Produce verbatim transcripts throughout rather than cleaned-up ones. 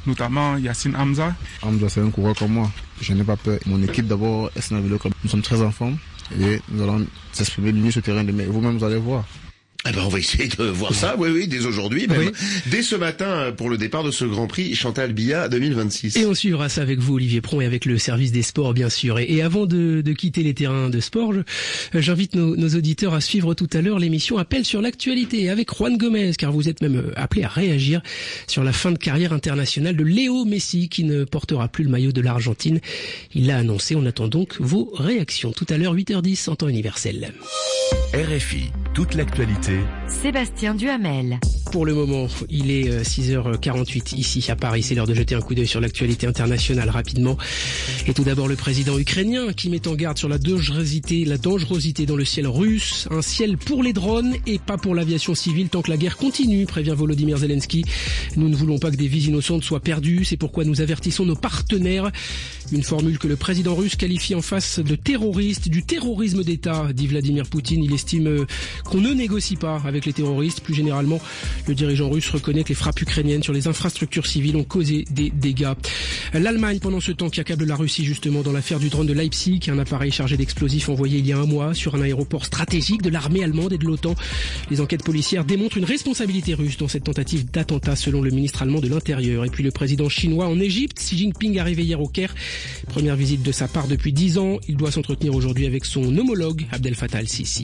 notamment Yacine Hamza. Hamza, c'est un coureur comme moi. Je n'ai pas peur. Mon équipe, d'abord, S N A Vélo Club. Nous sommes très en forme et nous allons s'exprimer le mieux sur le terrain demain. Vous-même, vous allez voir. Eh ben, on va essayer de voir ça, oui, oui, dès aujourd'hui, même. Oui. Dès ce matin, pour le départ de ce Grand Prix Chantal Biya deux mille vingt-six. Et on suivra ça avec vous, Olivier Pron, et avec le service des sports, bien sûr. Et, et avant de, de quitter les terrains de sport, je, j'invite nos, nos auditeurs à suivre tout à l'heure l'émission Appel sur l'actualité avec Juan Gomez, car vous êtes même appelé à réagir sur la fin de carrière internationale de Léo Messi, qui ne portera plus le maillot de l'Argentine. Il l'a annoncé, on attend donc vos réactions. Tout à l'heure, huit heures dix en temps universel. R F I, toute l'actualité. Sébastien Duhamel. Pour le moment, il est six heures quarante-huit ici à Paris. C'est l'heure de jeter un coup d'œil sur l'actualité internationale rapidement. Et tout d'abord, le président ukrainien qui met en garde sur la dangerosité, la dangerosité dans le ciel russe. Un ciel pour les drones et pas pour l'aviation civile tant que la guerre continue, prévient Volodymyr Zelensky. Nous ne voulons pas que des vies innocentes soient perdues. C'est pourquoi nous avertissons nos partenaires. Une formule que le président russe qualifie en face de terroriste, du terrorisme d'État, dit Vladimir Poutine. Il estime qu'on ne négocie pas avec les terroristes. Plus généralement, le dirigeant russe reconnaît que les frappes ukrainiennes sur les infrastructures civiles ont causé des dégâts. L'Allemagne, pendant ce temps, qui accable la Russie justement dans l'affaire du drone de Leipzig, un appareil chargé d'explosifs envoyé il y a un mois sur un aéroport stratégique de l'armée allemande et de l'OTAN. Les enquêtes policières démontrent une responsabilité russe dans cette tentative d'attentat, selon le ministre allemand de l'Intérieur. Et puis le président chinois en Égypte, Xi Jinping, arrivé hier au Caire. Première visite de sa part depuis dix ans. Il doit s'entretenir aujourd'hui avec son homologue, Abdel Fattah al-Sisi.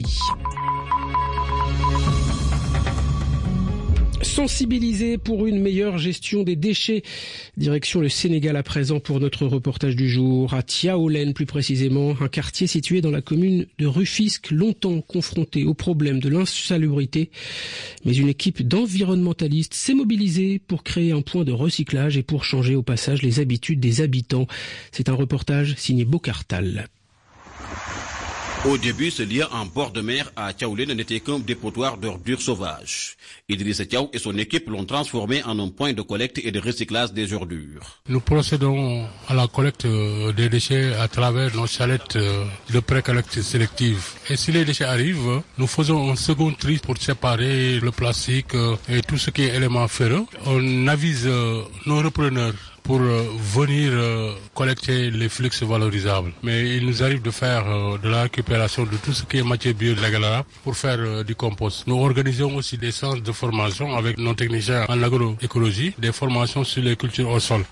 Sensibiliser pour une meilleure gestion des déchets. Direction le Sénégal à présent pour notre reportage du jour. À Tiaoulène plus précisément, un quartier situé dans la commune de Rufisque, longtemps confronté au problème de l'insalubrité. Mais une équipe d'environnementalistes s'est mobilisée pour créer un point de recyclage et pour changer au passage les habitudes des habitants. C'est un reportage signé Bokartal. Au début, ce lieu en bord de mer à Tiaoulène n'était qu'un dépotoir d'ordures sauvages. Idrissa Thiaw et son équipe l'ont transformé en un point de collecte et de recyclage des ordures. Nous procédons à la collecte des déchets à travers nos chalettes de pré-collecte sélective. Et si les déchets arrivent, nous faisons un second tri pour séparer le plastique et tout ce qui est élément ferreux. On avise nos repreneurs pour euh, venir euh, collecter les flux valorisables. Mais il nous arrive de faire euh, de la récupération de tout ce qui est matière biodégradable pour faire euh, du compost. Nous organisons aussi des séances de formation avec nos techniciens en agroécologie, des formations sur les cultures au sol.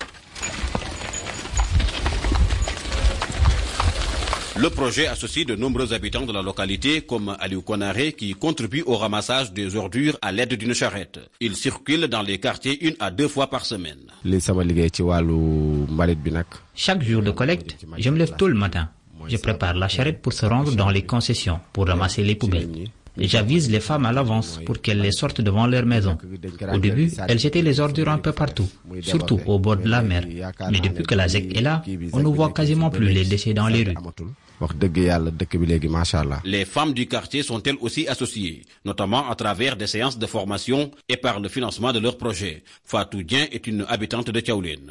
Le projet associe de nombreux habitants de la localité comme Aliou Konaré qui contribuent au ramassage des ordures à l'aide d'une charrette. Ils circulent dans les quartiers une à deux fois par semaine. Chaque jour de collecte, je me lève tôt le matin. Je prépare la charrette pour se rendre dans les concessions pour ramasser les poubelles. Et j'avise les femmes à l'avance pour qu'elles les sortent devant leur maison. Au début, elles jetaient les ordures un peu partout, surtout au bord de la mer. Mais depuis que la Z E C est là, on ne voit quasiment plus les déchets dans les rues. Les femmes du quartier sont elles aussi associées, notamment à travers des séances de formation et par le financement de leurs projets. Fatou Dien est une habitante de Tiaoulène.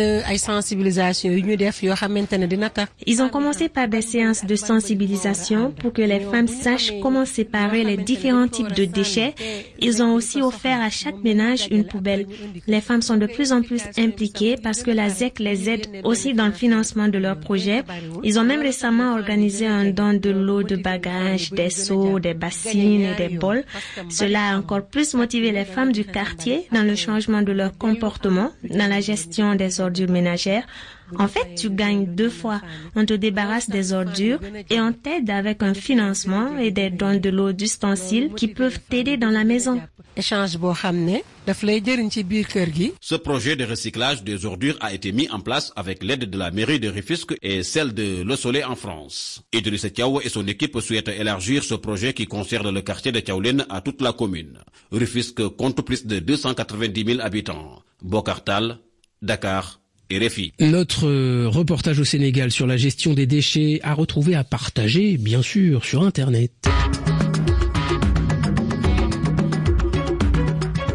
Ils ont commencé par des séances de sensibilisation pour que les femmes sachent comment séparer les différents types de déchets. Ils ont aussi offert à chaque ménage une poubelle. Les femmes sont de plus en plus impliquées parce que la Z E C les aide aussi dans le financement de leurs projets. Ils ont même récemment organisé un don de l'eau de bagages, des seaux, des bassines et des bols. Cela a encore plus motivé les femmes du quartier dans le changement de leur comportement, dans la gestion des ordures ménagères. En fait, tu gagnes deux fois. On te débarrasse des ordures et on t'aide avec un financement et des dons de l'eau d'ustensiles qui peuvent t'aider dans la maison. Ce projet de recyclage des ordures a été mis en place avec l'aide de la mairie de Rufisque et celle de Le Soleil en France. Idrissa Thiaw et son équipe souhaitent élargir ce projet qui concerne le quartier de Tiaoulène à toute la commune. Rufisque compte plus de deux cent quatre-vingt-dix mille habitants. Bokartal, Dakar. R F I. Notre reportage au Sénégal sur la gestion des déchets à retrouver, à partager, bien sûr, sur Internet.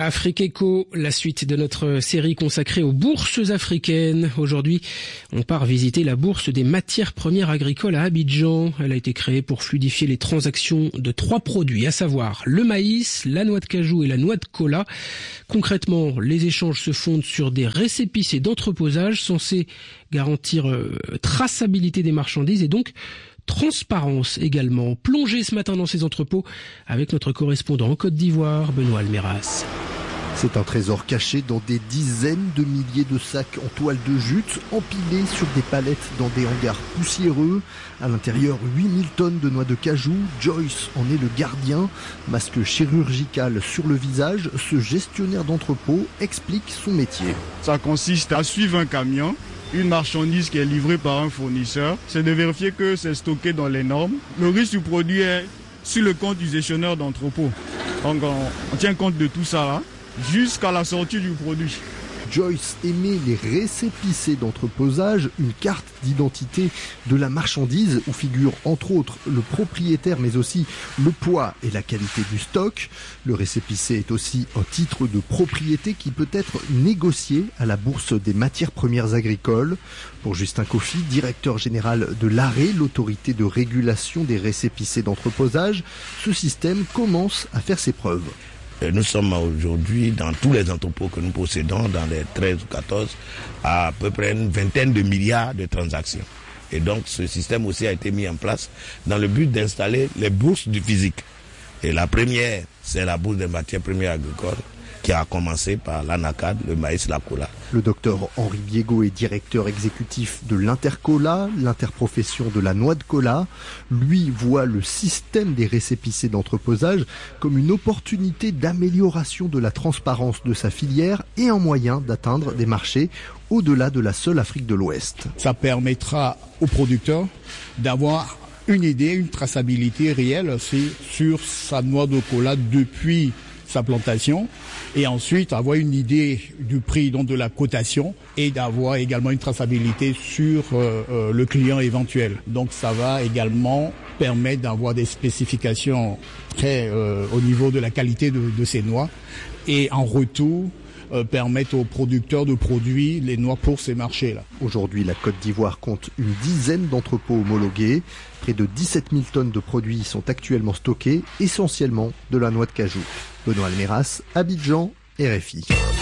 Afrique Eco, la suite de notre série consacrée aux bourses africaines. Aujourd'hui, on part visiter la bourse des matières premières agricoles à Abidjan. Elle a été créée pour fluidifier les transactions de trois produits, à savoir le maïs, la noix de cajou et la noix de cola. Concrètement, les échanges se fondent sur des récépissés d'entreposage censés garantir euh, traçabilité des marchandises et donc transparence également. Plongée ce matin dans ces entrepôts avec notre correspondant en Côte d'Ivoire, Benoît Almeras. C'est un trésor caché dans des dizaines de milliers de sacs en toile de jute, empilés sur des palettes dans des hangars poussiéreux. À l'intérieur, huit mille tonnes de noix de cajou. Joyce en est le gardien. Masque chirurgical sur le visage, ce gestionnaire d'entrepôt explique son métier. Ça consiste à suivre un camion, une marchandise qui est livrée par un fournisseur. C'est de vérifier que c'est stocké dans les normes. Le risque du produit est sur le compte du gestionnaire d'entrepôt. Donc on, on tient compte de tout ça là, jusqu'à la sortie du produit. Joyce émet les récépissés d'entreposage, une carte d'identité de la marchandise où figure entre autres le propriétaire mais aussi le poids et la qualité du stock. Le récépissé est aussi un titre de propriété qui peut être négocié à la bourse des matières premières agricoles. Pour Justin Kofi, directeur général de l'A R E, l'autorité de régulation des récépissés d'entreposage, ce système commence à faire ses preuves. Nous sommes aujourd'hui dans tous les entrepôts que nous possédons, dans les treize ou quatorze, à, à peu près une vingtaine de milliards de transactions. Et donc ce système aussi a été mis en place dans le but d'installer les bourses du physique. Et la première, c'est la bourse des matières premières agricoles, qui a commencé par l'anacade, le maïs, la cola. Le docteur Henri Biego est directeur exécutif de l'Intercola, l'interprofession de la noix de cola. Lui voit le système des récépissés d'entreposage comme une opportunité d'amélioration de la transparence de sa filière et un moyen d'atteindre des marchés au-delà de la seule Afrique de l'Ouest. Ça permettra aux producteurs d'avoir une idée, une traçabilité réelle sur sa noix de cola depuis sa plantation, et ensuite avoir une idée du prix, donc de la cotation, et d'avoir également une traçabilité sur euh, euh, le client éventuel. Donc ça va également permettre d'avoir des spécifications très euh, au niveau de la qualité de, de ces noix, et en retour euh, permettre aux producteurs de produire les noix pour ces marchés-là. Aujourd'hui, la Côte d'Ivoire compte une dizaine d'entrepôts homologués. Près de dix-sept mille tonnes de produits sont actuellement stockés, essentiellement de la noix de cajou. Benoît Almeras, Abidjan, R F I.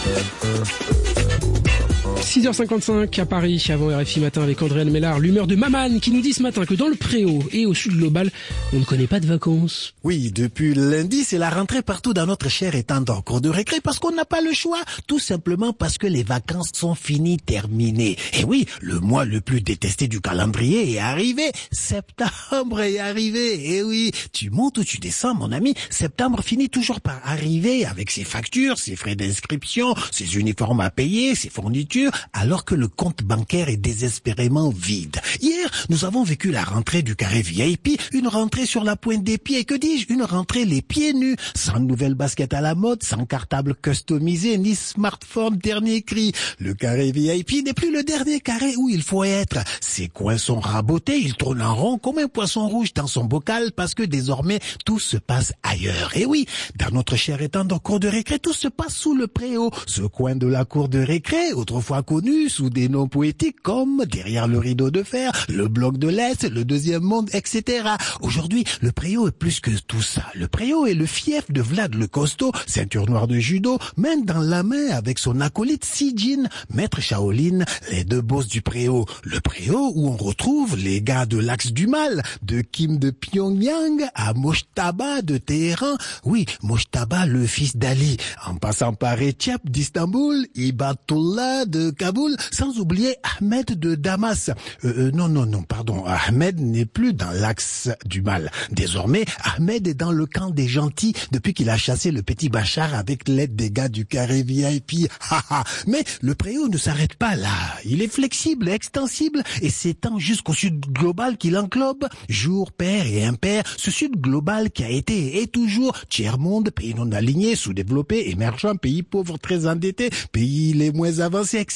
six heures cinquante-cinq à Paris, avant R F I Matin avec Andréane Mellard, l'humeur de Maman qui nous dit ce matin que dans le Préau et au sud global, on ne connaît pas de vacances. Oui, depuis lundi, c'est la rentrée partout dans notre cher étang en cours de récré parce qu'on n'a pas le choix, tout simplement parce que les vacances sont finies, terminées. Et oui, le mois le plus détesté du calendrier est arrivé, septembre est arrivé. Et oui, tu montes ou tu descends mon ami, septembre finit toujours par arriver avec ses factures, ses frais d'inscription, ses uniformes à payer, ses fournitures, alors que le compte bancaire est désespérément vide. Hier, nous avons vécu la rentrée du carré V I P, une rentrée sur la pointe des pieds, que dis-je, une rentrée les pieds nus, sans nouvelles baskets à la mode, sans cartable customisé, ni smartphone dernier cri. Le carré V I P n'est plus le dernier carré où il faut être. Ses coins sont rabotés, il tourne en rond comme un poisson rouge dans son bocal parce que désormais tout se passe ailleurs. Et oui, dans notre cher étang de cour de récré, tout se passe sous le Préau, ce coin de la cour de récré, autrefois connu sous des noms poétiques comme Derrière le rideau de fer, le bloc de l'Est, le deuxième monde, et cetera. Aujourd'hui, le Préau est plus que tout ça. Le Préau est le fief de Vlad le Costaud, ceinture noire de judo, main dans la main avec son acolyte Sijin, maître Shaolin, les deux boss du Préau. Le Préau où on retrouve les gars de l'Axe du Mal, de Kim de Pyongyang à Mojtaba de Téhéran. Oui, Mojtaba, le fils d'Ali, en passant par Etiep d'Istanbul, Ibatullah de Kaboul, sans oublier Ahmed de Damas. Euh, euh, non, non, non, pardon. Ahmed n'est plus dans l'axe du mal. Désormais, Ahmed est dans le camp des gentils depuis qu'il a chassé le petit Bachar avec l'aide des gars du carré V I P. Mais le Préau ne s'arrête pas là. Il est flexible, extensible et s'étend jusqu'au sud global qui l'englobe. Jour, pair et impair, ce sud global qui a été et toujours tiers-monde, pays non aligné, sous-développé, émergent, pays pauvres, très endettés, pays les moins avancés, et cetera.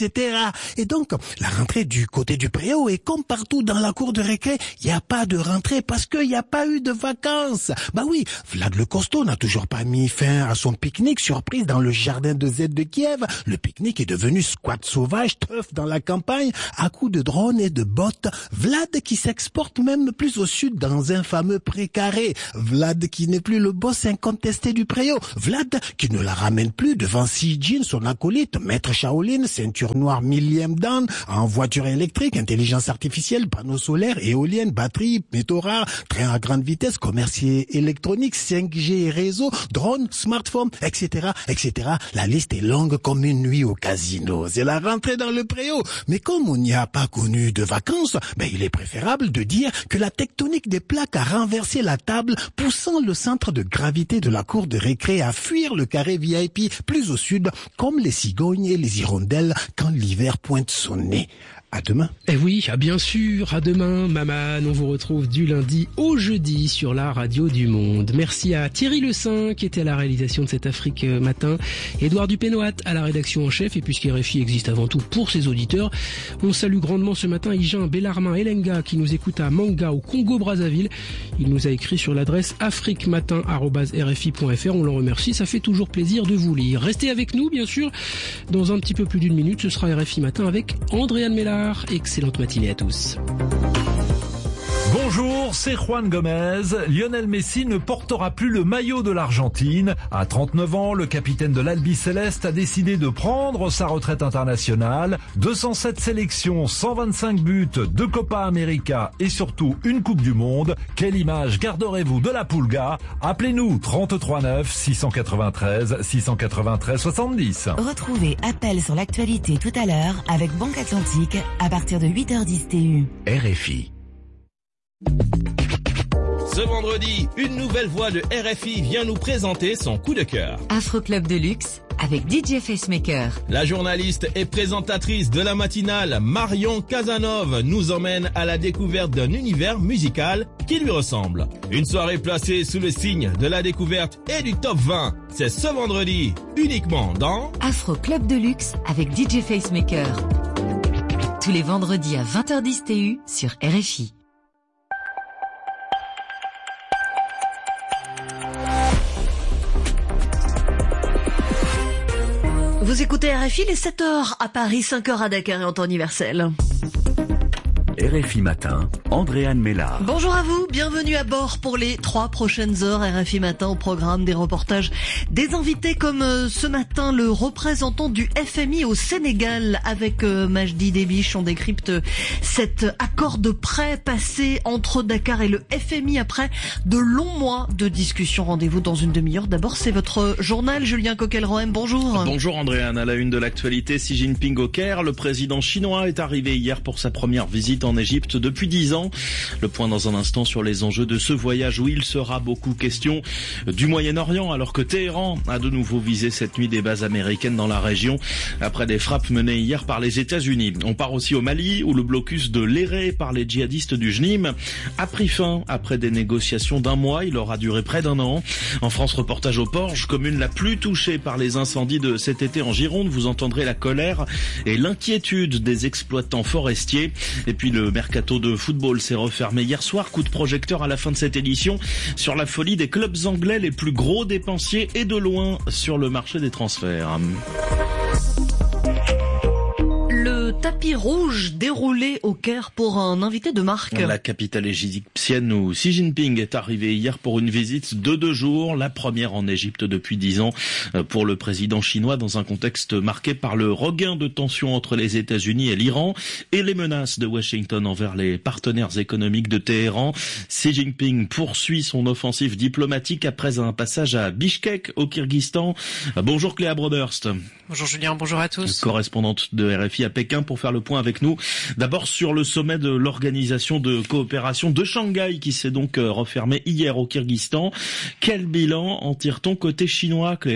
cetera. Et donc, la rentrée du côté du préau est comme partout dans la cour de récré, il n'y a pas de rentrée parce qu'il n'y a pas eu de vacances. Bah oui, Vlad le Costaud n'a toujours pas mis fin à son pique-nique surprise dans le jardin de Z de Kiev. Le pique-nique est devenu squat sauvage, teuf dans la campagne, à coups de drones et de bottes. Vlad qui s'exporte même plus au sud dans un fameux précaré. Vlad qui n'est plus le boss incontesté du préau. Vlad qui ne la ramène plus devant Xi Jin, son acolyte, maître Shaolin, ceinture noire millième dan, en voiture électrique, intelligence artificielle, panneaux solaires, éoliennes, batteries, métaux rares, train à grande vitesse, commerce électronique, cinq G réseau, drones, smartphones, et cetera, et cetera. La liste est longue comme une nuit au casino. C'est la rentrée dans le préau. Mais comme on n'y a pas connu de vacances, ben il est préférable de dire que la tectonique des plaques a renversé la table, poussant le centre de gravité de la cour de récré à fuir le carré V I P plus au sud, comme les cigognes et les hirondelles quand l'hiver pointe son nez. À demain. Eh oui, ah bien sûr, à demain, Maman. On vous retrouve du lundi au jeudi sur la radio du monde. Merci à Thierry Le Saint qui était à la réalisation de cet Afrique Matin, Édouard Dupénoat à la rédaction en chef, et puisque R F I existe avant tout pour ses auditeurs, on salue grandement ce matin Ijan Bellarmin Elenga qui nous écoute à Manga au Congo-Brazzaville. Il nous a écrit sur l'adresse afriquematin arobase r f i point f r. On l'en remercie, ça fait toujours plaisir de vous lire. Restez avec nous, bien sûr. Dans un petit peu plus d'une minute, ce sera R F I Matin avec Andréane Mellard. Excellente matinée à tous. Bonjour, c'est Juan Gomez. Lionel Messi ne portera plus le maillot de l'Argentine. À trente-neuf ans, le capitaine de l'Albi Céleste a décidé de prendre sa retraite internationale. deux cent sept sélections, cent vingt-cinq buts, deux Copa América et surtout une Coupe du Monde. Quelle image garderez-vous de la Pulga? Appelez-nous trente-trois neuf six cent quatre-vingt-treize six cent quatre-vingt-treize soixante-dix. Retrouvez Appel sur l'actualité tout à l'heure avec Banque Atlantique à partir de huit heures dix T U. R F I. Ce vendredi, une nouvelle voix de R F I vient nous présenter son coup de cœur. Afro Club de luxe avec D J Facemaker. La journaliste et présentatrice de la matinale, Marion Casanova, nous emmène à la découverte d'un univers musical qui lui ressemble. Une soirée placée sous le signe de la découverte et du top vingt. C'est ce vendredi, uniquement dans Afro Club de luxe avec D J Facemaker. Tous les vendredis à vingt heures dix T U sur R F I. Vous écoutez R F I, les sept heures à Paris, cinq heures à Dakar et en temps universel. R F I Matin, Andréane Mellard. Bonjour à vous, bienvenue à bord pour les trois prochaines heures. R F I Matin au programme des reportages, des invités comme euh, ce matin le représentant du F M I au Sénégal avec euh, Majdi Debiche. On décrypte cet accord de prêt passé entre Dakar et le F M I après de longs mois de discussion. Rendez-vous dans une demi-heure. D'abord, c'est votre journal, Julien Coquel-Rohem. Bonjour. Bonjour Andréane. À la une de l'actualité, Xi Jinping au Caire. Le président chinois est arrivé hier pour sa première visite en Égypte depuis dix ans. Le point dans un instant sur les enjeux de ce voyage où il sera beaucoup question du Moyen-Orient, alors que Téhéran a de nouveau visé cette nuit des bases américaines dans la région après des frappes menées hier par les États-Unis. On part aussi au Mali où le blocus de l'Éré par les djihadistes du J N I M a pris fin après des négociations d'un mois. Il aura duré près d'un an. En France, reportage au Porge, commune la plus touchée par les incendies de cet été en Gironde. Vous entendrez la colère et l'inquiétude des exploitants forestiers. Et puis le mercato de football s'est refermé hier soir. Coup de projecteur à la fin de cette édition sur la folie des clubs anglais les plus gros dépensiers et de loin sur le marché des transferts. Le tapis rouge déroulé au Caire pour un invité de marque. La capitale égyptienne où Xi Jinping est arrivé hier pour une visite de deux jours, la première en Égypte depuis dix ans pour le président chinois dans un contexte marqué par le regain de tensions entre les États-Unis et l'Iran et les menaces de Washington envers les partenaires économiques de Téhéran. Xi Jinping poursuit son offensive diplomatique après un passage à Bishkek au Kyrgyzstan. Bonjour Cléa Broderst. Bonjour Julien, bonjour à tous. Correspondante de R F I à Pékin pour faire le point avec nous. D'abord sur le sommet de l'organisation de coopération de Shanghai qui s'est donc refermé hier au Kyrgyzstan. Quel bilan en tire-t-on côté chinois, Cléa ?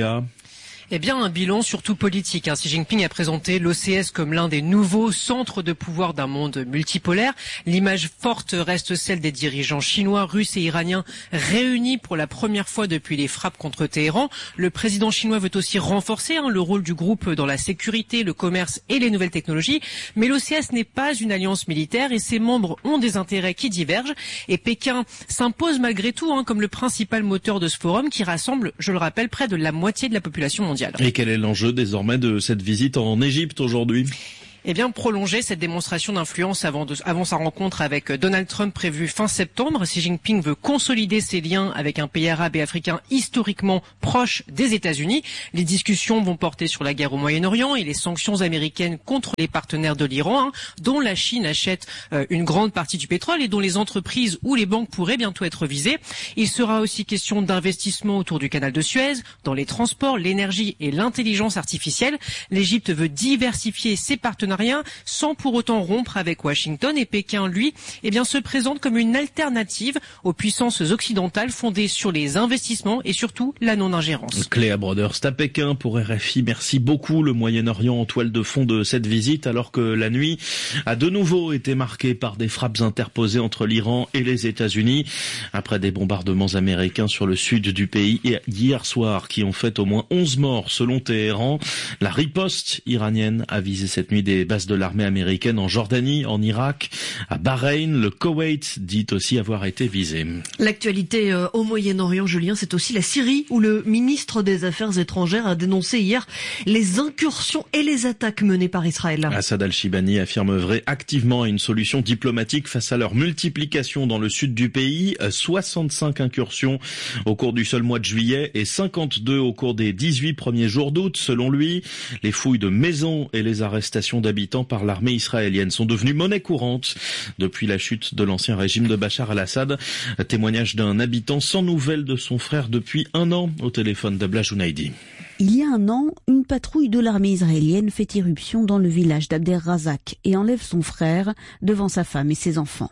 Eh bien, un bilan surtout politique. Xi Jinping a présenté l'O C S comme l'un des nouveaux centres de pouvoir d'un monde multipolaire. L'image forte reste celle des dirigeants chinois, russes et iraniens réunis pour la première fois depuis les frappes contre Téhéran. Le président chinois veut aussi renforcer hein, le rôle du groupe dans la sécurité, le commerce et les nouvelles technologies. Mais l'O C S n'est pas une alliance militaire et ses membres ont des intérêts qui divergent. Et Pékin s'impose malgré tout hein, comme le principal moteur de ce forum qui rassemble, je le rappelle, près de la moitié de la population mondiale. Et quel est l'enjeu désormais de cette visite en Égypte aujourd'hui ? Eh bien, prolonger cette démonstration d'influence avant, de, avant sa rencontre avec Donald Trump prévue fin septembre. Xi Jinping veut consolider ses liens avec un pays arabe et africain historiquement proche des États-Unis. Les discussions vont porter sur la guerre au Moyen-Orient et les sanctions américaines contre les partenaires de l'Iran, hein, dont la Chine achète euh, une grande partie du pétrole et dont les entreprises ou les banques pourraient bientôt être visées. Il sera aussi question d'investissement autour du canal de Suez, dans les transports, l'énergie et l'intelligence artificielle. L'Égypte veut diversifier ses partenariats sans pour autant rompre avec Washington et Pékin, lui, eh bien, se présente comme une alternative aux puissances occidentales fondées sur les investissements et surtout la non-ingérence. Cléa Broderst à Pékin pour R F I. Merci beaucoup. Le Moyen-Orient en toile de fond de cette visite alors que la nuit a de nouveau été marquée par des frappes interposées entre l'Iran et les États-Unis après des bombardements américains sur le sud du pays hier soir qui ont fait au moins onze morts selon Téhéran. La riposte iranienne a visé cette nuit des bases de l'armée américaine en Jordanie, en Irak, à Bahreïn. Le Koweït dit aussi avoir été visé. L'actualité euh, au Moyen-Orient, Julien, c'est aussi la Syrie où le ministre des Affaires étrangères a dénoncé hier les incursions et les attaques menées par Israël. Assad al-Shibani affirme œuvrer activement à une solution diplomatique face à leur multiplication dans le sud du pays. soixante-cinq incursions au cours du seul mois de juillet et cinquante-deux au cours des dix-huit premiers jours d'août. Selon lui, les fouilles de maisons et les arrestations d'habitants par l'armée israélienne sont devenues monnaie courante depuis la chute de l'ancien régime de Bachar al-Assad. Témoignage d'un habitant sans nouvelles de son frère depuis un an au téléphone d'Abla Jounaidi. Il y a un an, une patrouille de l'armée israélienne fait irruption dans le village d'Abder Razak et enlève son frère devant sa femme et ses enfants.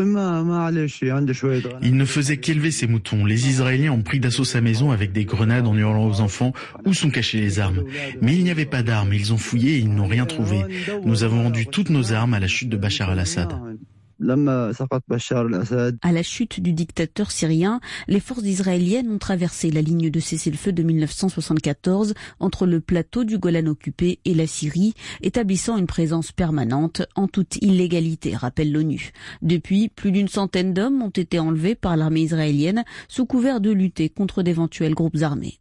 Il ne faisait qu'élever ses moutons. Les Israéliens ont pris d'assaut sa maison avec des grenades en hurlant aux enfants où sont cachées les armes. Mais il n'y avait pas d'armes, ils ont fouillé et ils n'ont rien trouvé. Nous avons vendu toutes nos armes à la chute de Bachar al-Assad. À la chute du dictateur syrien, les forces israéliennes ont traversé la ligne de cessez-le-feu de mille neuf cent soixante-quatorze entre le plateau du Golan occupé et la Syrie, établissant une présence permanente en toute illégalité, rappelle l'ONU. Depuis, plus d'une centaine d'hommes ont été enlevés par l'armée israélienne sous couvert de lutter contre d'éventuels groupes armés.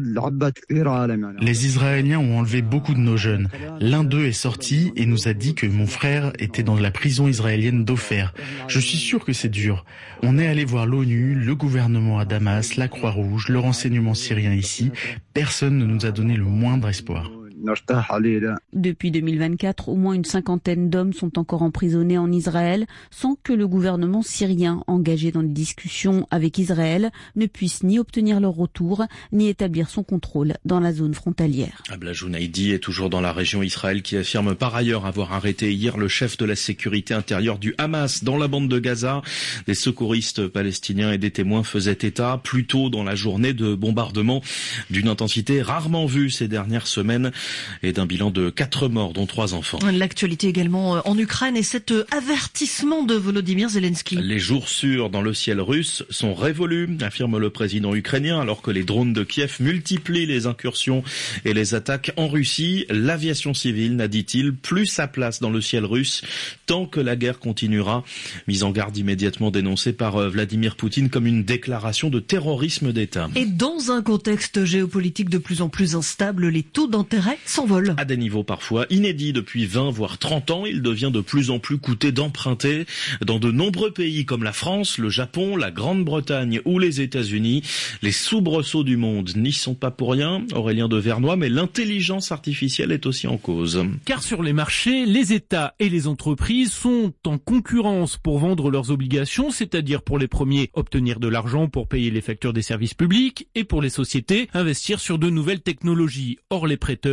Les Israéliens ont enlevé beaucoup de nos jeunes. L'un d'eux est sorti et nous a dit que mon frère était dans la prison israélienne d'Ofer. Je suis sûr que c'est dur. On est allé voir l'ONU, le gouvernement à Damas, la Croix-Rouge, le renseignement syrien ici. Personne ne nous a donné le moindre espoir. Depuis deux mille vingt-quatre, au moins une cinquantaine d'hommes sont encore emprisonnés en Israël sans que le gouvernement syrien engagé dans les discussions avec Israël ne puisse ni obtenir leur retour ni établir son contrôle dans la zone frontalière. Abla Jounaidi est toujours dans la région Israël qui affirme par ailleurs avoir arrêté hier le chef de la sécurité intérieure du Hamas dans la bande de Gaza. Des secouristes palestiniens et des témoins faisaient état plus tôt dans la journée de bombardements d'une intensité rarement vue ces dernières semaines et d'un bilan de quatre morts, dont trois enfants. L'actualité également en Ukraine et cet avertissement de Volodymyr Zelensky. Les jours sûrs dans le ciel russe sont révolus, affirme le président ukrainien, alors que les drones de Kiev multiplient les incursions et les attaques en Russie. L'aviation civile n'a, dit-il, plus sa place dans le ciel russe tant que la guerre continuera. Mise en garde immédiatement dénoncée par Vladimir Poutine comme une déclaration de terrorisme d'État. Et dans un contexte géopolitique de plus en plus instable, les taux d'intérêt s'envole. À des niveaux parfois inédits depuis vingt voire trente ans, il devient de plus en plus coûteux d'emprunter. Dans de nombreux pays comme la France, le Japon, la Grande-Bretagne ou les États-Unis, les soubresauts du monde n'y sont pas pour rien. Aurélien de Vernois, mais l'intelligence artificielle est aussi en cause. Car sur les marchés, les États et les entreprises sont en concurrence pour vendre leurs obligations, c'est-à-dire pour les premiers obtenir de l'argent pour payer les factures des services publics et pour les sociétés investir sur de nouvelles technologies. Or les prêteurs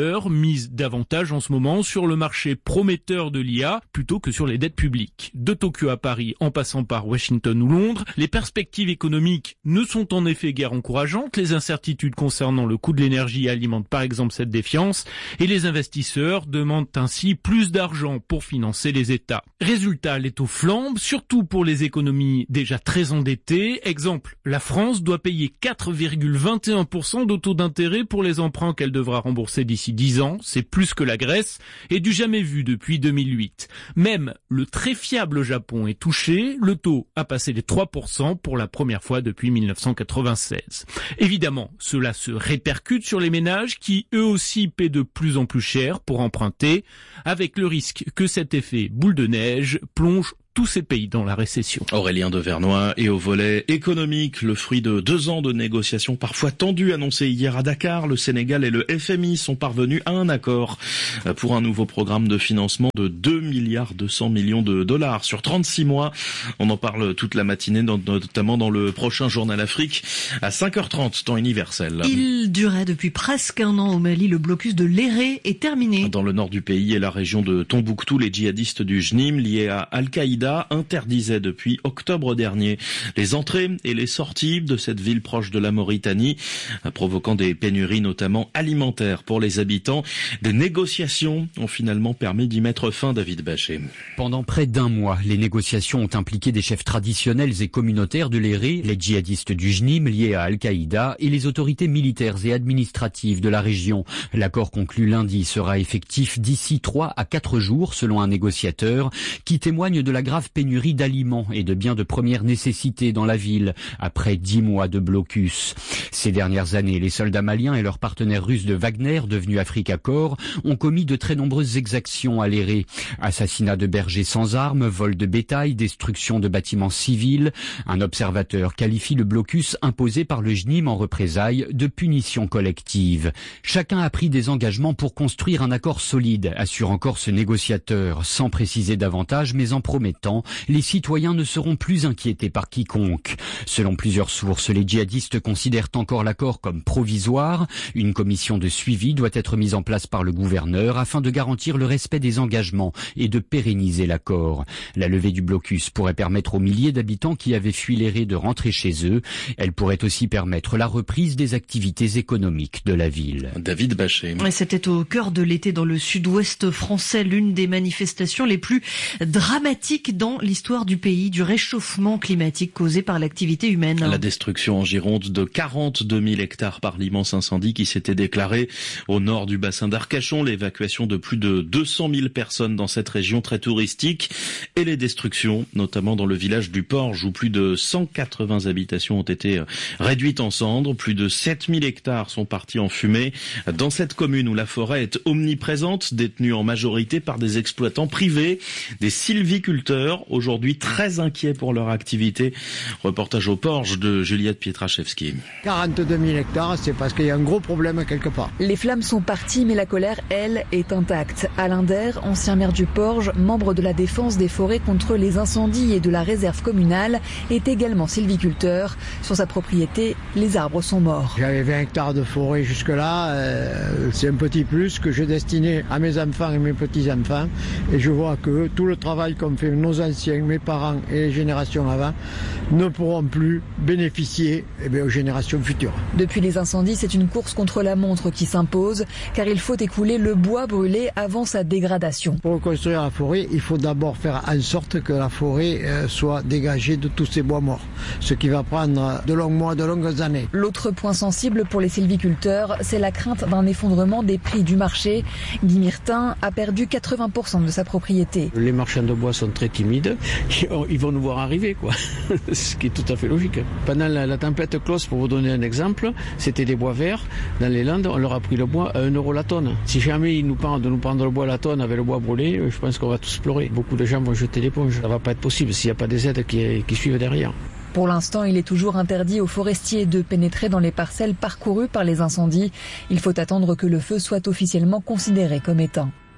investisseurs misent davantage en ce moment sur le marché prometteur de l'I A plutôt que sur les dettes publiques. De Tokyo à Paris, en passant par Washington ou Londres, les perspectives économiques ne sont en effet guère encourageantes. Les incertitudes concernant le coût de l'énergie alimentent par exemple cette défiance et les investisseurs demandent ainsi plus d'argent pour financer les États. Résultat, les taux flambent, surtout pour les économies déjà très endettées. Exemple, la France doit payer quatre virgule vingt et un pour cent de taux d'intérêt pour les emprunts qu'elle devra rembourser d'ici dix ans. C'est plus que la Grèce et du jamais vu depuis deux mille huit. Même le très fiable Japon est touché. Le taux a passé les trois pour cent pour la première fois depuis mille neuf cent quatre-vingt-seize. Évidemment, cela se répercute sur les ménages qui eux aussi paient de plus en plus cher pour emprunter, avec le risque que cet effet boule de neige plonge tous ces pays dans la récession. Aurélien Devernois. Et au volet économique, le fruit de deux ans de négociations parfois tendues annoncées hier à Dakar, le Sénégal et le F M I sont parvenus à un accord pour un nouveau programme de financement de deux milliards deux cents millions de dollars sur trente-six mois. On en parle toute la matinée, notamment dans le prochain Journal Afrique à cinq heures trente, temps universel. Il durait depuis presque un an au Mali. Le blocus de l'Éré est terminé. Dans le nord du pays et la région de Tombouctou, les djihadistes du J N I M liés à Al-Qaïda interdisait depuis octobre dernier les entrées et les sorties de cette ville proche de la Mauritanie, provoquant des pénuries notamment alimentaires pour les habitants. Des négociations ont finalement permis d'y mettre fin, David Bachet. Pendant près d'un mois, les négociations ont impliqué des chefs traditionnels et communautaires de l'Éré, les djihadistes du J N I M liés à Al-Qaïda et les autorités militaires et administratives de la région. L'accord conclu lundi sera effectif d'ici trois à quatre jours, selon un négociateur, qui témoigne de la grave pénurie d'aliments et de biens de première nécessité dans la ville, après dix mois de blocus. Ces dernières années, les soldats maliens et leurs partenaires russes de Wagner, devenus Africa Corps, ont commis de très nombreuses exactions à l'Éré. Assassinats de bergers sans armes, vol de bétail, destruction de bâtiments civils. Un observateur qualifie le blocus imposé par le J N I M en représailles de punition collective. Chacun a pris des engagements pour construire un accord solide, assure encore ce négociateur, sans préciser davantage, mais en promettant les citoyens ne seront plus inquiétés par quiconque. Selon plusieurs sources, les djihadistes considèrent encore l'accord comme provisoire. Une commission de suivi doit être mise en place par le gouverneur afin de garantir le respect des engagements et de pérenniser l'accord. La levée du blocus pourrait permettre aux milliers d'habitants qui avaient fui l'Éré de rentrer chez eux. Elle pourrait aussi permettre la reprise des activités économiques de la ville. David Bachet. Et c'était au cœur de l'été dans le sud-ouest français, l'une des manifestations les plus dramatiques dans l'histoire du pays, du réchauffement climatique causé par l'activité humaine. La destruction en Gironde de quarante-deux mille hectares par l'immense incendie qui s'était déclaré au nord du bassin d'Arcachon, l'évacuation de plus de deux cent mille personnes dans cette région très touristique et les destructions, notamment dans le village du Porge où plus de cent quatre-vingts habitations ont été réduites en cendres, plus de sept mille hectares sont partis en fumée. Dans cette commune où la forêt est omniprésente, détenue en majorité par des exploitants privés, des sylviculteurs, aujourd'hui très inquiets pour leur activité. Reportage au Porge de Juliette Pietraszewski. quarante-deux mille hectares, c'est parce qu'il y a un gros problème quelque part. Les flammes sont parties, mais la colère, elle, est intacte. Alain Der, ancien maire du Porge, membre de la défense des forêts contre les incendies et de la réserve communale, est également sylviculteur. Sur sa propriété, les arbres sont morts. J'avais vingt hectares de forêt jusque-là. Euh, c'est un petit plus que je destinais à mes enfants et mes petits-enfants. Et je vois que tout le travail qu'ont fait nos anciens, mes parents et les générations avant ne pourront plus bénéficier eh bien, aux générations futures. Depuis les incendies, c'est une course contre la montre qui s'impose, car il faut écouler le bois brûlé avant sa dégradation. Pour reconstruire la forêt, il faut d'abord faire en sorte que la forêt euh, soit dégagée de tous ces bois morts, ce qui va prendre de longs mois, de longues années. L'autre point sensible pour les sylviculteurs, c'est la crainte d'un effondrement des prix du marché. Guy Myrtin a perdu quatre-vingts pour cent de sa propriété. Les marchands de bois sont très timides, ils vont nous voir arriver, quoi. Ce qui est tout à fait logique. Pendant la, la tempête Klaus, pour vous donner un exemple, c'était des bois verts. Dans les Landes, on leur a pris le bois à un euro la tonne. Si jamais ils nous parlent de nous prendre le bois à la tonne avec le bois brûlé, je pense qu'on va tous pleurer. Beaucoup de gens vont jeter l'éponge. Ça ne va pas être possible s'il n'y a pas des aides qui, qui suivent derrière. Pour l'instant, il est toujours interdit aux forestiers de pénétrer dans les parcelles parcourues par les incendies. Il faut attendre que le feu soit officiellement considéré comme éteint.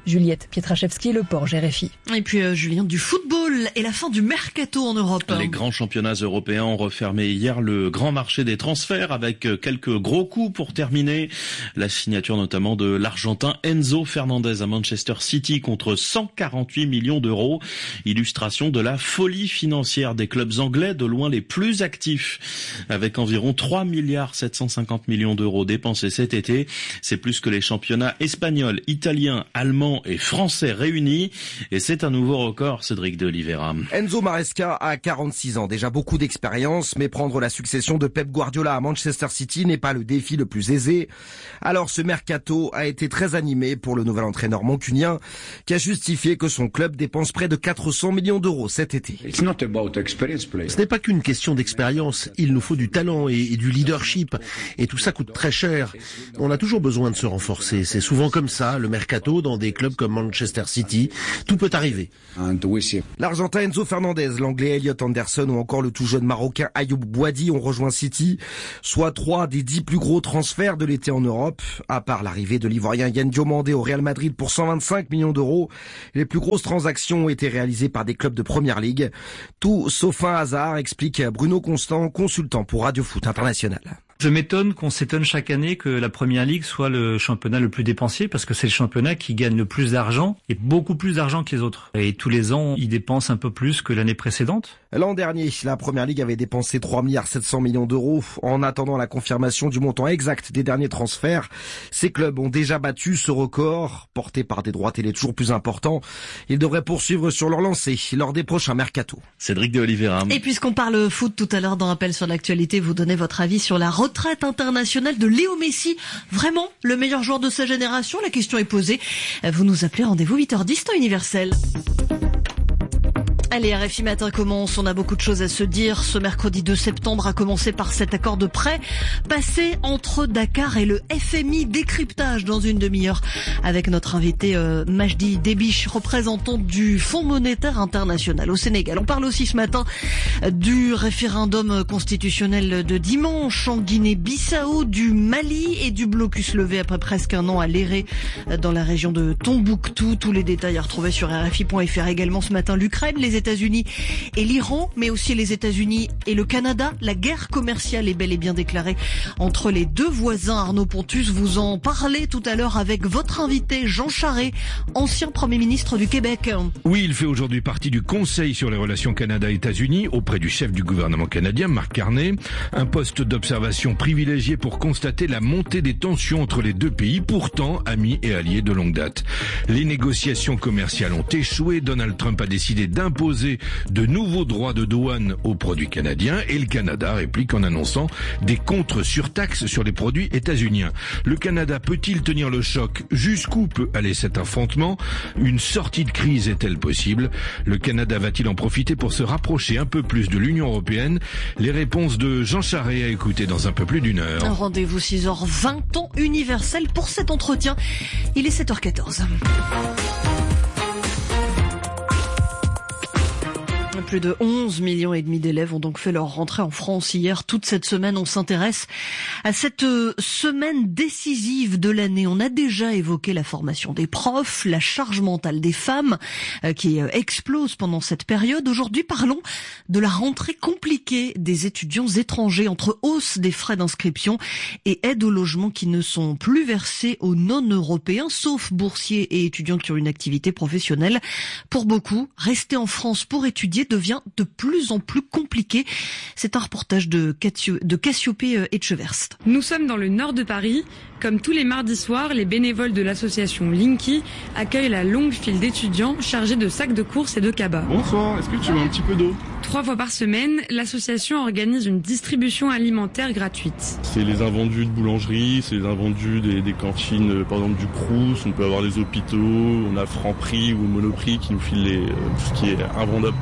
Juliette Pietraszewski, Le Port, R F I. Et puis euh, Julien, du football et la fin du mercato en Europe. Les grands championnats européens ont refermé hier le grand marché des transferts avec quelques gros coups pour terminer. La signature notamment de l'Argentin Enzo Fernandez à Manchester City contre cent quarante-huit millions d'euros. Illustration de la folie financière des clubs anglais, de loin les plus actifs, avec environ trois milliards sept cent cinquante millions d'euros dépensés cet été. C'est plus que les championnats espagnols, italiens, allemands et français réunis. Et c'est un nouveau record, Cédric de Oliveira. Enzo Maresca a quarante-six ans, déjà beaucoup d'expérience, mais prendre la succession de Pep Guardiola à Manchester City n'est pas le défi le plus aisé. Alors ce mercato a été très animé pour le nouvel entraîneur mancunien qui a justifié que son club dépense près de quatre cents millions d'euros cet été. Ce n'est pas qu'une question d'expérience, il nous faut du talent et, et du leadership, et tout ça coûte très cher. On a toujours besoin de se renforcer, c'est souvent comme ça, le mercato dans des clubs comme Manchester City, tout peut arriver. L'Argentin Enzo Fernandez, l'Anglais Elliot Anderson ou encore le tout jeune Marocain Ayoub Boadi ont rejoint City, soit trois des dix plus gros transferts de l'été en Europe. À part l'arrivée de l'Ivoirien Yann Diomandé au Real Madrid pour cent vingt-cinq millions d'euros, les plus grosses transactions ont été réalisées par des clubs de Première Ligue. Tout sauf un hasard, explique Bruno Constant, consultant pour Radio Foot International. Je m'étonne qu'on s'étonne chaque année que la Première Ligue soit le championnat le plus dépensier parce que c'est le championnat qui gagne le plus d'argent et beaucoup plus d'argent que les autres. Et tous les ans, ils dépensent un peu plus que l'année précédente. L'an dernier, la Première Ligue avait dépensé trois milliards sept cents millions d'euros. En attendant la confirmation du montant exact des derniers transferts, ces clubs ont déjà battu ce record, porté par des droits télé toujours plus importants. Ils devraient poursuivre sur leur lancée lors des prochains mercato. Cédric de Oliveira. Et puisqu'on parle foot tout à l'heure dans Appel sur l'actualité, vous donnez votre avis sur la retraite internationale de Léo Messi. Vraiment le meilleur joueur de sa génération? La question est posée. Vous nous appelez, rendez-vous huit heures dix temps universel. Allez, R F I Matin commence, on a beaucoup de choses à se dire. Ce mercredi deux septembre a commencé par cet accord de prêt passé entre Dakar et le F M I. Décryptage dans une demi-heure avec notre invité euh, Majdi Debiche, représentant du Fonds monétaire international au Sénégal. On parle aussi ce matin du référendum constitutionnel de dimanche en Guinée-Bissau, du Mali et du blocus levé après presque un an à l'Éré dans la région de Tombouctou. Tous les détails à retrouver sur R F I point F R. Également ce matin, l'Ukraine, les États-Unis et l'Iran, mais aussi les États-Unis et le Canada. La guerre commerciale est bel et bien déclarée entre les deux voisins. Arnaud Pontus, vous en parlez tout à l'heure avec votre invité Jean Charest, ancien Premier ministre du Québec. Oui, il fait aujourd'hui partie du Conseil sur les relations Canada-États-Unis auprès du chef du gouvernement canadien, Mark Carney. Un poste d'observation privilégié pour constater la montée des tensions entre les deux pays, pourtant amis et alliés de longue date. Les négociations commerciales ont échoué. Donald Trump a décidé d'imposer de nouveaux droits de douane aux produits canadiens et le Canada réplique en annonçant des contre-surtaxes sur les produits états-uniens. Le Canada peut-il tenir le choc? Jusqu'où peut aller cet affrontement? Une sortie de crise est-elle possible? Le Canada va-t-il en profiter pour se rapprocher un peu plus de l'Union européenne? Les réponses de Jean Charest à écouter dans un peu plus d'une heure. Un rendez-vous six heures vingt temps universel pour cet entretien. Il est sept heures quatorze. Plus de onze millions et demi d'élèves ont donc fait leur rentrée en France hier. Toute cette semaine, on s'intéresse à cette semaine décisive de l'année. On a déjà évoqué la formation des profs, la charge mentale des femmes qui explose pendant cette période. Aujourd'hui, parlons de la rentrée compliquée des étudiants étrangers entre hausse des frais d'inscription et aide au logement qui ne sont plus versés aux non-européens, sauf boursiers et étudiants qui ont une activité professionnelle. Pour beaucoup, rester en France pour étudier devient de plus en plus compliqué. C'est un reportage de, Cassio, de Cassiopée Etcheverst. Nous sommes dans le nord de Paris. Comme tous les mardis soirs, les bénévoles de l'association Linky accueillent la longue file d'étudiants chargés de sacs de courses et de cabas. Bonsoir, est-ce que tu veux un petit peu d'eau? Trois fois par semaine, l'association organise une distribution alimentaire gratuite. C'est les invendus de boulangerie, c'est les invendus des, des cantines, par exemple du Crous, on peut avoir les hôpitaux, on a Franprix ou Monoprix qui nous filent les, tout ce qui est invendable pour eux.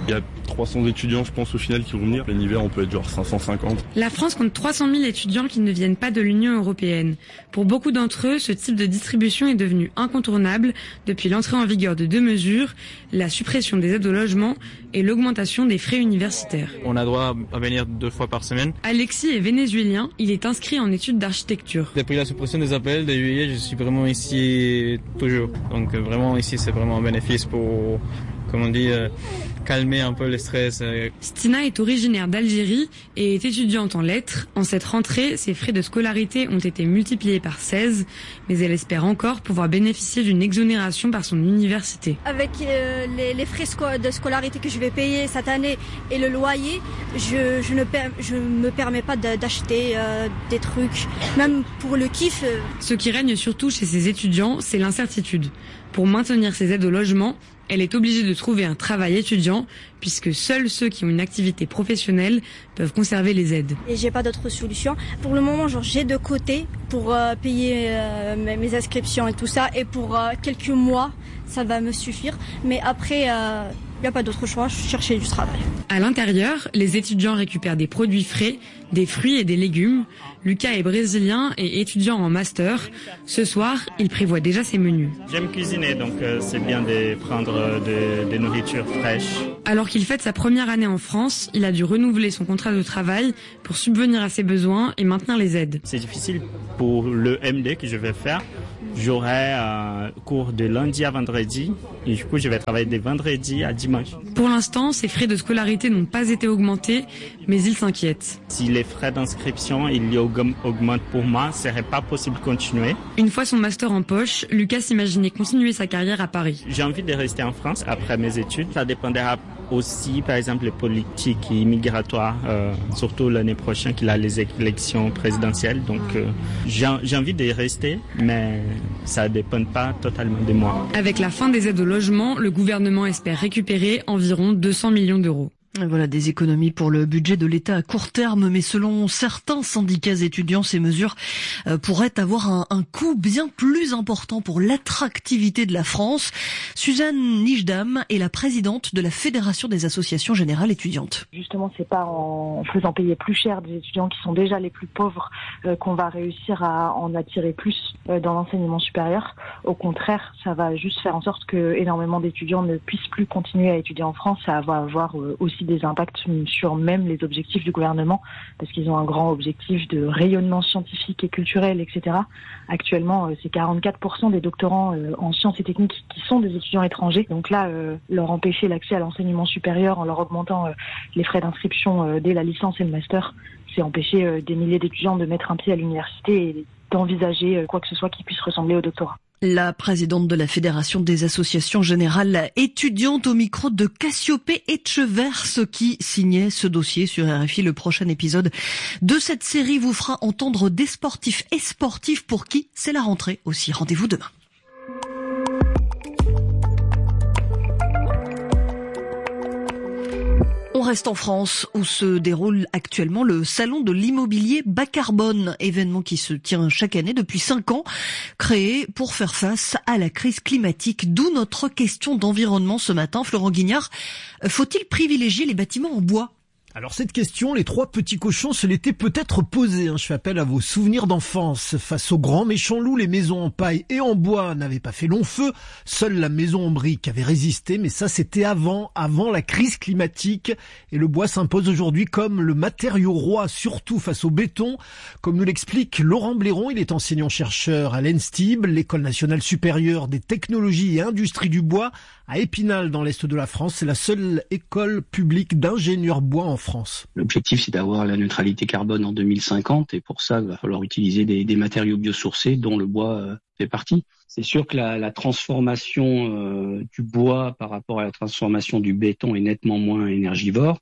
Il y a trois cents étudiants, je pense, au final, qui vont venir. En hiver, on peut être genre cinq cent cinquante. La France compte trois cent mille étudiants qui ne viennent pas de l'Union européenne. Pour beaucoup d'entre eux, ce type de distribution est devenu incontournable depuis l'entrée en vigueur de deux mesures, la suppression des aides au logement et l'augmentation des frais universitaires. On a droit à venir deux fois par semaine. Alexis est vénézuélien, il est inscrit en études d'architecture. Depuis la suppression des appels de juillet, je suis vraiment ici toujours. Donc vraiment ici, c'est vraiment un bénéfice pour, comme on dit, euh, calmer un peu le stress. Stina est originaire d'Algérie et est étudiante en lettres. En cette rentrée, ses frais de scolarité ont été multipliés par seize, mais elle espère encore pouvoir bénéficier d'une exonération par son université. Avec euh, les, les frais de scolarité que je vais payer cette année et le loyer, je, je ne per- je me permets pas d'acheter euh, des trucs, même pour le kiff. Euh... Ce qui règne surtout chez ces étudiants, c'est l'incertitude. Pour maintenir ses aides au logement, elle est obligée de trouver un travail étudiant puisque seuls ceux qui ont une activité professionnelle peuvent conserver les aides. Et j'ai pas d'autre solution. Pour le moment, genre, j'ai de côté pour euh, payer euh, mes inscriptions et tout ça. Et pour euh, quelques mois, ça va me suffire. Mais après, il euh, n'y a pas d'autre choix, je cherchais du travail. À l'intérieur, les étudiants récupèrent des produits frais, des fruits et des légumes. Lucas est brésilien et étudiant en master. Ce soir, il prévoit déjà ses menus. J'aime cuisiner, donc euh, c'est bien de prendre euh, de, de nourriture fraîche. Alors qu'il fête sa première année en France, il a dû renouveler son contrat de travail pour subvenir à ses besoins et maintenir les aides. C'est difficile pour le M D que je vais faire. J'aurai un cours de lundi à vendredi et du coup je vais travailler de vendredi à dimanche. Pour l'instant, ses frais de scolarité n'ont pas été augmentés, mais il s'inquiète. Si les frais d'inscription ils augmentent pour moi, ce serait pas possible de continuer. Une fois son master en poche, Lucas imaginait continuer sa carrière à Paris. J'ai envie de rester en France après mes études. Ça dépendra aussi, par exemple, les politiques migratoires, euh, surtout l'année prochaine qu'il a les élections présidentielles. Donc euh, j'ai, j'ai envie de rester, mais ça ne dépend pas totalement de moi. Avec la fin des aides au logement, le gouvernement espère récupérer environ deux cents millions d'euros. Voilà des économies pour le budget de l'État à court terme, mais selon certains syndicats étudiants, ces mesures pourraient avoir un, un coût bien plus important pour l'attractivité de la France. Suzanne Nijdam est la présidente de la Fédération des associations générales étudiantes. Justement, c'est pas en faisant payer plus cher des étudiants qui sont déjà les plus pauvres euh, qu'on va réussir à en attirer plus euh, dans l'enseignement supérieur. Au contraire, ça va juste faire en sorte que énormément d'étudiants ne puissent plus continuer à étudier en France. Ça va avoir euh, aussi des impacts sur même les objectifs du gouvernement, parce qu'ils ont un grand objectif de rayonnement scientifique et culturel, et cetera. Actuellement, c'est quarante-quatre pour cent des doctorants en sciences et techniques qui sont des étudiants étrangers. Donc là, leur empêcher l'accès à l'enseignement supérieur en leur augmentant les frais d'inscription dès la licence et le master, c'est empêcher des milliers d'étudiants de mettre un pied à l'université et d'envisager quoi que ce soit qui puisse ressembler au doctorat. La présidente de la Fédération des associations générales étudiantes au micro de Cassiopée Etchevers qui signait ce dossier sur R F I. Le prochain épisode de cette série vous fera entendre des sportifs et sportifs pour qui c'est la rentrée aussi. Rendez-vous demain. On reste en France où se déroule actuellement le salon de l'immobilier bas carbone, événement qui se tient chaque année depuis cinq ans, créé pour faire face à la crise climatique. D'où notre question d'environnement ce matin. Florent Guignard, faut-il privilégier les bâtiments en bois ? Alors cette question, les trois petits cochons se l'étaient peut-être posée. Hein. Je fais appel à vos souvenirs d'enfance. Face aux grands méchants loups, les maisons en paille et en bois n'avaient pas fait long feu. Seule la maison en briques avait résisté, mais ça c'était avant, avant la crise climatique. Et le bois s'impose aujourd'hui comme le matériau roi, surtout face au béton. Comme nous l'explique Laurent Blairon, il est enseignant-chercheur à l'E N S T I B, l'École nationale supérieure des technologies et industries du bois, à Épinal dans l'est de la France. C'est la seule école publique d'ingénieurs bois en France. L'objectif, c'est d'avoir la neutralité carbone en deux mille cinquante et pour ça, il va falloir utiliser des, des matériaux biosourcés dont le bois euh, fait partie. C'est sûr que la, la transformation euh, du bois par rapport à la transformation du béton est nettement moins énergivore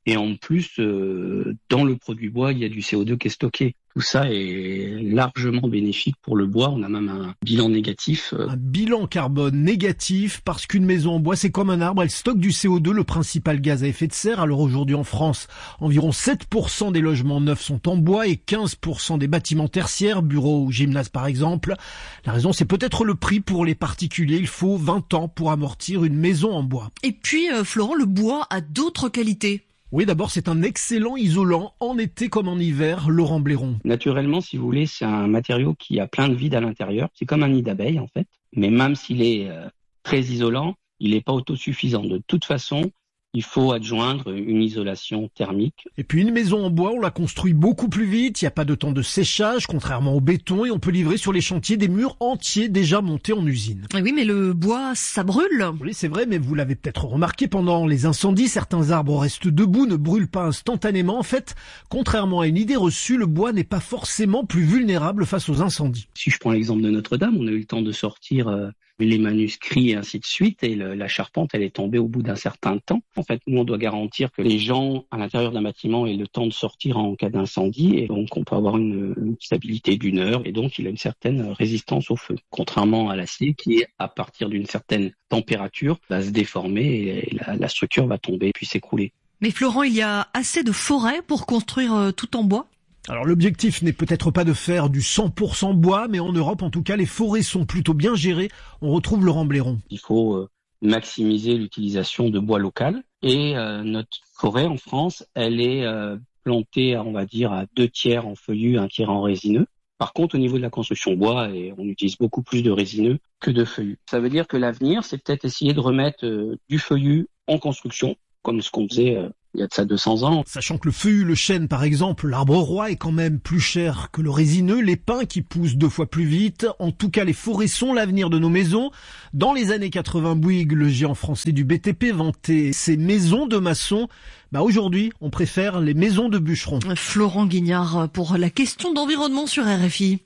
Et en plus, euh, dans le produit bois, il y a du C O deux qui est stocké. Tout ça est largement bénéfique pour le bois. On a même un bilan négatif. Un bilan carbone négatif parce qu'une maison en bois, c'est comme un arbre. Elle stocke du C O deux, le principal gaz à effet de serre. Alors aujourd'hui en France, environ sept pour cent des logements neufs sont en bois et quinze pour cent des bâtiments tertiaires, bureaux ou gymnases par exemple. La raison, c'est peut-être le prix pour les particuliers. Il faut vingt ans pour amortir une maison en bois. Et puis, euh, Florent, le bois a d'autres qualités. Oui, d'abord, c'est un excellent isolant en été comme en hiver. Laurent Blairon. Naturellement, si vous voulez, c'est un matériau qui a plein de vide à l'intérieur. C'est comme un nid d'abeille, en fait. Mais même s'il est euh, très isolant, il n'est pas autosuffisant. De toute façon, il faut adjoindre une isolation thermique. Et puis une maison en bois, on la construit beaucoup plus vite, il n'y a pas de temps de séchage, contrairement au béton, et on peut livrer sur les chantiers des murs entiers déjà montés en usine. Et oui, mais le bois, ça brûle. Oui, c'est vrai, mais vous l'avez peut-être remarqué, pendant les incendies, certains arbres restent debout, ne brûlent pas instantanément. En fait, contrairement à une idée reçue, le bois n'est pas forcément plus vulnérable face aux incendies. Si je prends l'exemple de Notre-Dame, on a eu le temps de sortir euh, les manuscrits et ainsi de suite, et le, la charpente, elle est tombée au bout d'un certain temps. En fait, nous, on doit garantir que les gens à l'intérieur d'un bâtiment aient le temps de sortir en cas d'incendie, et donc on peut avoir une, une stabilité d'une heure, et donc il a une certaine résistance au feu. Contrairement à l'acier qui, à partir d'une certaine température, va se déformer et la, la structure va tomber puis s'écrouler. Mais Florent, il y a assez de forêts pour construire euh, tout en bois ? Alors l'objectif n'est peut-être pas de faire du cent pour cent bois, mais en Europe, en tout cas, les forêts sont plutôt bien gérées. On retrouve Laurent Blairon. Il faut euh, maximiser l'utilisation de bois local. Et euh, notre forêt en France, elle est euh, plantée, on va dire, à deux tiers en feuillus, un tiers en résineux. Par contre, au niveau de la construction bois, et on utilise beaucoup plus de résineux que de feuillus. Ça veut dire que l'avenir, c'est peut-être essayer de remettre euh, du feuillu en construction, comme ce qu'on faisait euh, il y a de ça deux cents ans. Sachant que le feuillu, le chêne par exemple, l'arbre roi est quand même plus cher que le résineux, les pins qui poussent deux fois plus vite. En tout cas, les forêts sont l'avenir de nos maisons. Dans les années quatre-vingts, Bouygues, le géant français du B T P, vantait ses maisons de maçons. Bah aujourd'hui, on préfère les maisons de bûcherons. Florent Guignard pour la question d'environnement sur R F I.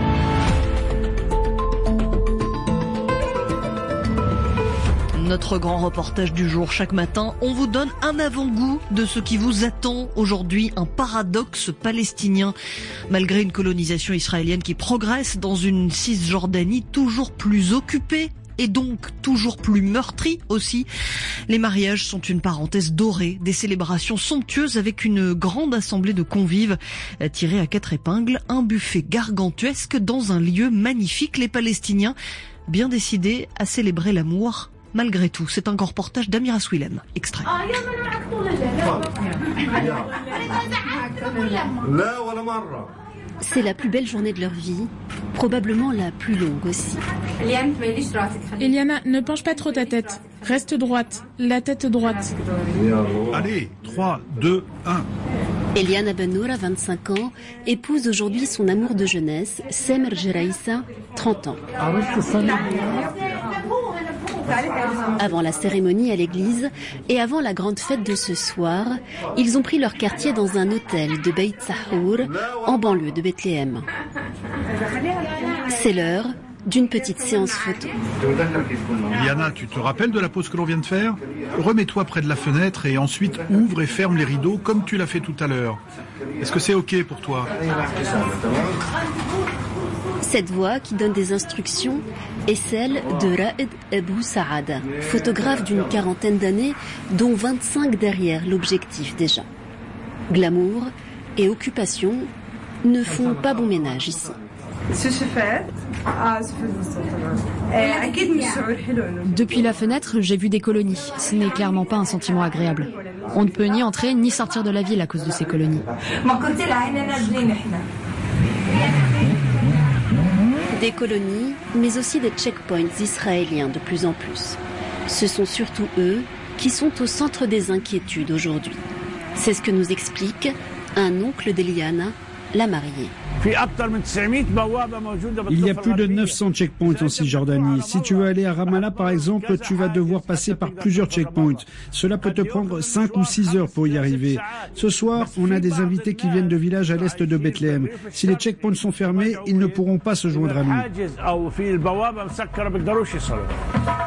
Notre grand reportage du jour. Chaque matin, on vous donne un avant-goût de ce qui vous attend aujourd'hui, un paradoxe palestinien. Malgré une colonisation israélienne qui progresse dans une Cisjordanie toujours plus occupée et donc toujours plus meurtrie aussi, les mariages sont une parenthèse dorée, des célébrations somptueuses avec une grande assemblée de convives tirés à quatre épingles, un buffet gargantuesque dans un lieu magnifique. Les Palestiniens bien décidés à célébrer l'amour. Malgré tout, c'est un grand reportage d'Amira Swilem. Extrait. C'est la plus belle journée de leur vie, probablement la plus longue aussi. Eliana, ne penche pas trop ta tête. Reste droite, la tête droite. Allez, trois, deux, un. Eliana Bennour, a vingt-cinq ans, épouse aujourd'hui son amour de jeunesse, Semer Jeraïssa, trente ans. Avant la cérémonie à l'église et avant la grande fête de ce soir, ils ont pris leur quartier dans un hôtel de Beit Sahour, en banlieue de Bethléem. C'est l'heure d'une petite séance photo. Liana, tu te rappelles de la pause que l'on vient de faire ? Remets-toi près de la fenêtre et ensuite ouvre et ferme les rideaux comme tu l'as fait tout à l'heure. Est-ce que c'est OK pour toi ? Cette voix qui donne des instructions est celle de Raed Abou Saad, photographe d'une quarantaine d'années, dont vingt-cinq derrière l'objectif déjà. Glamour et occupation ne font pas bon ménage ici. Depuis la fenêtre, j'ai vu des colonies. Ce n'est clairement pas un sentiment agréable. On ne peut ni entrer ni sortir de la ville à cause de ces colonies. Des colonies, mais aussi des checkpoints israéliens de plus en plus. Ce sont surtout eux qui sont au centre des inquiétudes aujourd'hui. C'est ce que nous explique un oncle d'Eliana, la mariée. Il y a plus de neuf cents checkpoints en Cisjordanie. Si tu veux aller à Ramallah, par exemple, tu vas devoir passer par plusieurs checkpoints. Cela peut te prendre cinq ou six heures pour y arriver. Ce soir, on a des invités qui viennent de villages à l'est de Bethléem. Si les checkpoints sont fermés, ils ne pourront pas se joindre à nous.